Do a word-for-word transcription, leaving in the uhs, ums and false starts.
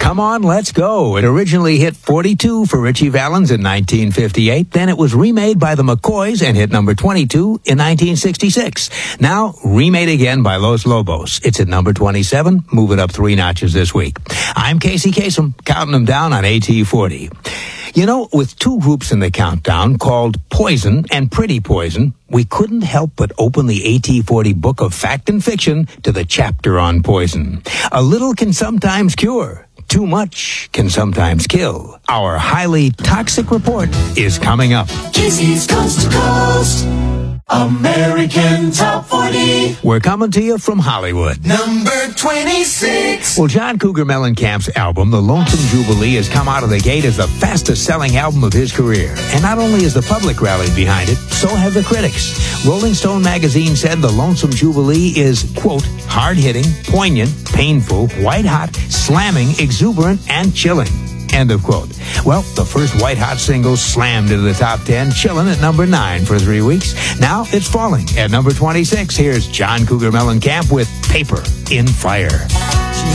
Come On, Let's Go. It originally hit forty-two for Richie Valens in nineteen fifty-eight. Then it was remade by the McCoys and hit number twenty-two in nineteen sixty-six. Now, remade again by Los Lobos. It's at number twenty-seven, moving up three notches this week. I'm Casey Kasem, counting them down on A T forty. You know, with two groups in the countdown called Poison and Pretty Poison, we couldn't help but open the A T forty book of fact and fiction to the chapter on poison. A little can sometimes cure. Too much can sometimes kill. Our highly toxic report is coming up. Casey's Coast to Coast American Top forty. We're coming to you from Hollywood. Number twenty-six. Well, John Cougar Mellencamp's album, The Lonesome Jubilee, has come out of the gate as the fastest-selling album of his career. And not only has the public rallied behind it, so have the critics. Rolling Stone magazine said The Lonesome Jubilee is, quote, hard-hitting, poignant, painful, white-hot, slamming, exuberant, and chilling. End of quote. Well, the first white-hot single slammed into the top ten, chilling at number nine for three weeks. Now it's falling. At number twenty-six, here's John Cougar Mellencamp with Paper in Fire.